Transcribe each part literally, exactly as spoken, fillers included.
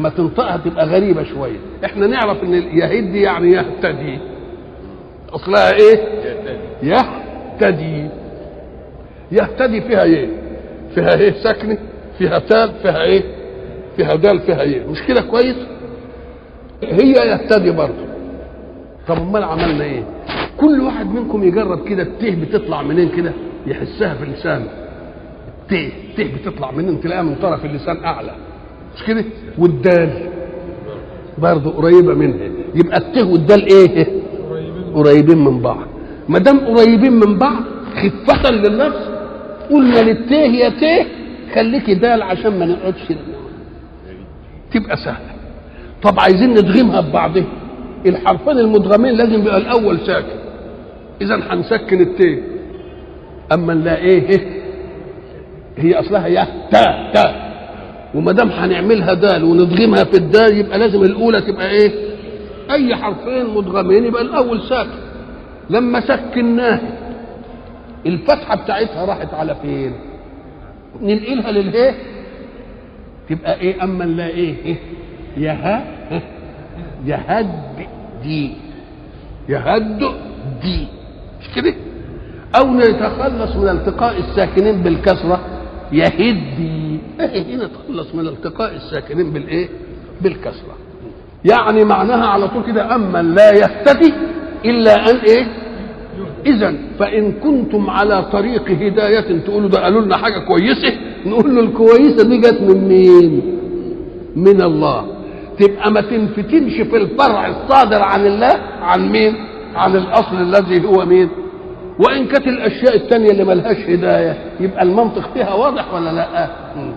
لما تنطقها تبقى غريبه شويه. احنا نعرف ان يهدي يعني يهتدي، اصلها ايه؟ يهتدي. يهتدي فيها ايه؟ فيها ايه ساكنه، فيها تال، فيها ايه؟ فيها دال، فيها ايه؟ مش كده كويس؟ هي يهتدي برضه. طب امال عملنا ايه؟ كل واحد منكم يجرب كده الته بتطلع منين كده يحسها في لسانه. ته ته بتطلع منين؟ تلاقيها من طرف اللسان اعلى، مش كده؟ والدال برضه قريبه منها. يبقى الته والدال ايه؟ قريبين من بعض. ما دام قريبين من بعض خفه للنفس قلنا للته يا ته خليكي دال عشان ما نقعدش تبقى سهله. طب عايزين ندغمها ببعضها، الحرفين المدغمين لازم يبقى الاول ساكن، اذا هنسكن التاء. اما لا ايه هي اصلها يا تا تا، وما دام هنعملها دال وندغمها في الدال يبقى لازم الاولى تبقى ايه؟ اي حرفين مدغمين يبقى الاول ساكن. لما سكناها الفتحه بتاعتها راحت على فين؟ ننقلها للهاء تبقى ايه؟ اما لا ايه يها يهد دي يهد دي، مش كده؟ او نتخلص من التقاء الساكنين بالكسره يهدي. ايه نتخلص من التقاء الساكنين بالايه؟ بالكسره. يعني معناها على طول كده اما لا يهتدي الا ان ايه؟ اذا فان كنتم على طريق هدايه تقولوا ده قالوا لنا حاجه كويسه، نقول له الكويسه دي جت من مين؟ من الله. تبقى ما تنفتنش في الفرع الصادر عن الله عن مين؟ عن الاصل الذي هو مين؟ وان كانت الاشياء الثانيه اللي ملهاش هدايه يبقى المنطق فيها واضح ولا لا؟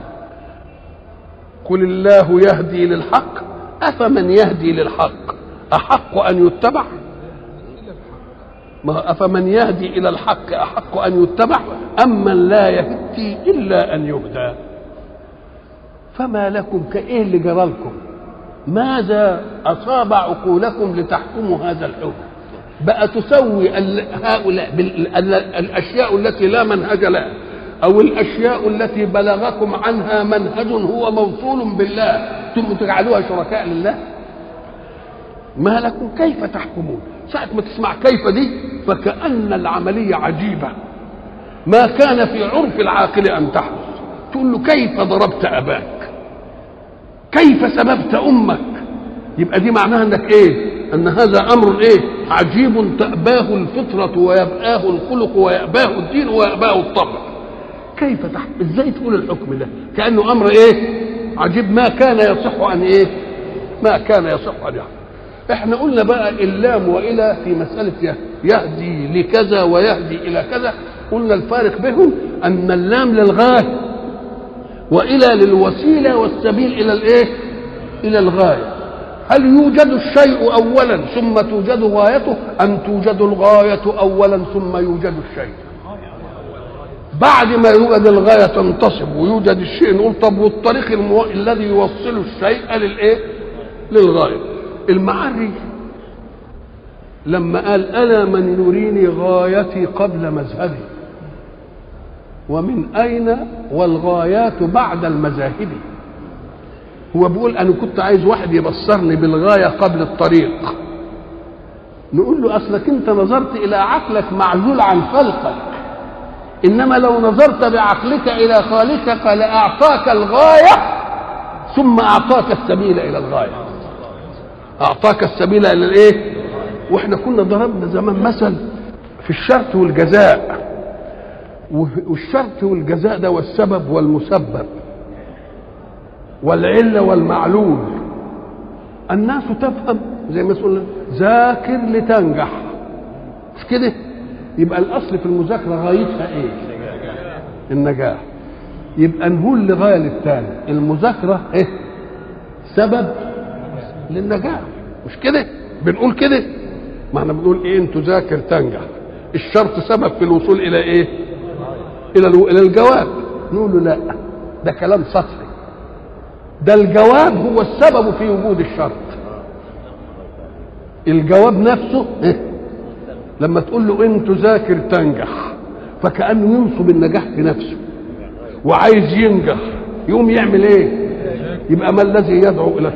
قل الله يهدي للحق افمن يهدي للحق احق ان يتبع؟ ما افمن يهدي الى الحق احق ان يتبع امن لا يهدي الا ان يهدى. فما لكم كايه اللي جرالكم؟ ماذا اصاب عقولكم لتحكموا هذا الحكم؟ بقى تسوي هؤلاء بالاشياء التي لا منهج لها او الاشياء التي بلغكم عنها منهج هو موصول بالله ثم تجعلوها شركاء لله؟ ما لكم كيف تحكمون؟ ساعة ما تسمع كيف دي فكأن العملية عجيبة ما كان في عرف العاقل أن تحدث. تقول له كيف ضربت أباك؟ كيف سببت أمك؟ يبقى دي معناها أنك إيه؟ أن هذا أمر إيه؟ عجيب تأباه الفطرة ويبآه الخلق ويأباه الدين ويأباه الطبع. كيف تحكم؟ إزاي تقول الحكم ده؟ كأنه أمر إيه؟ عجيب ما كان يصح أن إيه؟ ما كان يصح أن يحكم. احنا قلنا بقى اللام والى في مساله يهدي لكذا ويهدي الى كذا، قلنا الفارق بينهم ان اللام للغايه والى للوسيله والسبيل الى الايه؟ الى الغايه. هل يوجد الشيء اولا ثم توجد غايته ام توجد الغايه اولا ثم يوجد الشيء؟ بعد ما يوجد الغايه تنتصب ويوجد الشيء نقول طب والطريق المو... الذي يوصل الشيء للايه؟ للغايه. المعري لما قال ألا من يريني غايتي قبل مذهبي ومن أين والغايات بعد المذاهب، هو بيقول أنا كنت عايز واحد يبصرني بالغاية قبل الطريق. نقول له أصلك أنت نظرت إلى عقلك معزول عن خلقك، إنما لو نظرت بعقلك إلى خالقك لأعطاك الغاية ثم أعطاك السبيل إلى الغاية. أعطاك السبيل إلى الإيه؟ وإحنا كنا ضربنا زمان مثل في الشرط والجزاء، والشرط والجزاء ده والسبب والمسبب والعلة والمعلول. الناس تفهم زي ما يقول ذاكر لتنجح، مش كده؟ يبقى الأصل في المذاكرة غايتها إيه؟ النجاح. يبقى نقول لغاية للثاني المذاكرة إيه؟ سبب للنجاح، مش كده؟ بنقول كده؟ ما احنا بنقول ايه؟ ان تذاكر تنجح. الشرط سبب في الوصول الى ايه؟ الى الى الجواب. نقول له لا، ده كلام سطحي، ده الجواب هو السبب في وجود الشرط. الجواب نفسه إيه؟ لما تقول له ان تذاكر تنجح فكأنه ينصب النجاح في نفسه وعايز ينجح، يقوم يعمل ايه؟ يبقى ما الذي يدعو الى